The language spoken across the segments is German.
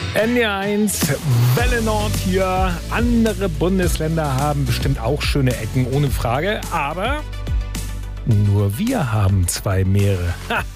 NDR1, Welle Nord hier. Andere Bundesländer haben bestimmt auch schöne Ecken, ohne Frage. Aber nur wir haben 2 Meere.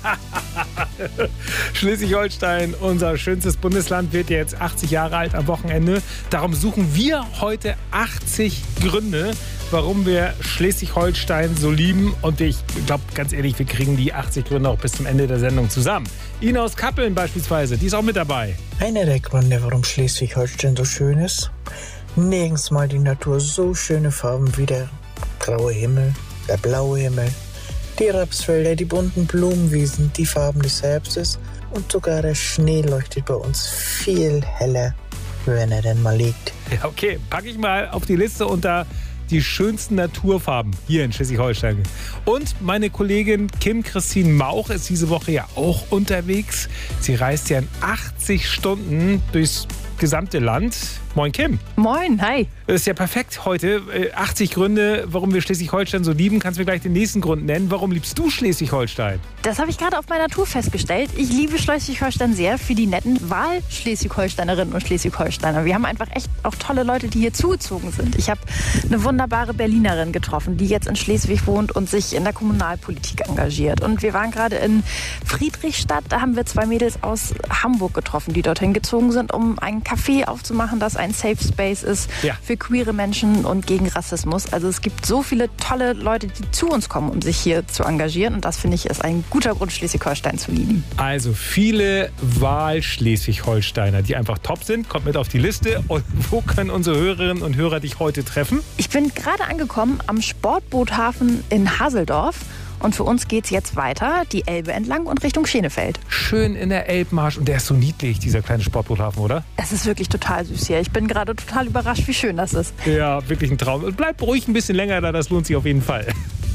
Schleswig-Holstein, unser schönstes Bundesland, wird jetzt 80 Jahre alt am Wochenende. Darum suchen wir heute 80 Gründe, warum wir Schleswig-Holstein so lieben. Und ich glaube, ganz ehrlich, wir kriegen die 80 Gründe auch bis zum Ende der Sendung zusammen. Ina aus Kappeln beispielsweise, die ist auch mit dabei. Einer der Gründe, warum Schleswig-Holstein so schön ist: nirgends mal die Natur so schöne Farben wie der graue Himmel, der blaue Himmel, die Rapsfelder, die bunten Blumenwiesen, die Farben des Herbstes und sogar der Schnee leuchtet bei uns viel heller, wenn er denn mal liegt. Ja, okay, packe ich mal auf die Liste unter die schönsten Naturfarben hier in Schleswig-Holstein. Und meine Kollegin Kim-Christine Mauch ist diese Woche ja auch unterwegs. Sie reist ja in 80 Stunden durchs gesamte Land. Moin Kim. Moin, hi. Das ist ja perfekt heute. 80 Gründe, warum wir Schleswig-Holstein so lieben. Kannst du mir gleich den nächsten Grund nennen? Warum liebst du Schleswig-Holstein? Das habe ich gerade auf meiner Tour festgestellt. Ich liebe Schleswig-Holstein sehr für die netten Wahl-Schleswig-Holsteinerinnen und Schleswig-Holsteiner. Wir haben einfach echt auch tolle Leute, die hier zugezogen sind. Ich habe eine wunderbare Berlinerin getroffen, die jetzt in Schleswig wohnt und sich in der Kommunalpolitik engagiert. Und wir waren gerade in Friedrichstadt. Da haben wir 2 Mädels aus Hamburg getroffen, die dorthin gezogen sind, um ein Café aufzumachen, das ein Safe Space ist für queere Menschen und gegen Rassismus. Also es gibt so viele tolle Leute, die zu uns kommen, um sich hier zu engagieren. Und das, finde ich, ist ein guter Grund, Schleswig-Holstein zu lieben. Also viele Wahl-Schleswig-Holsteiner, die einfach top sind. Kommt mit auf die Liste. Und wo können unsere Hörerinnen und Hörer dich heute treffen? Ich bin gerade angekommen am Sportboothafen in Haseldorf. Und für uns geht's jetzt weiter, die Elbe entlang und Richtung Schenefeld. Schön in der Elbmarsch. Und der ist so niedlich, dieser kleine Sportboothafen, oder? Es ist wirklich total süß hier. Ich bin gerade total überrascht, wie schön das ist. Ja, wirklich ein Traum. Und bleib ruhig ein bisschen länger da, das lohnt sich auf jeden Fall.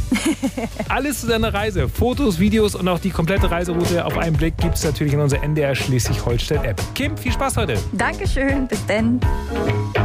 Alles zu deiner Reise. Fotos, Videos und auch die komplette Reiseroute auf einen Blick gibt es natürlich in unserer NDR Schleswig-Holstein-App. Kim, viel Spaß heute. Dankeschön, bis denn.